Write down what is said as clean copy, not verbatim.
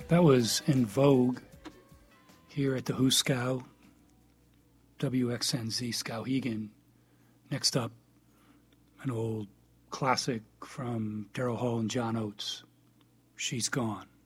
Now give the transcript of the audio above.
That was In Vogue here at the Huskow, WXNZ Skowhegan. Next up, an old classic from Daryl Hall and John Oates, She's Gone.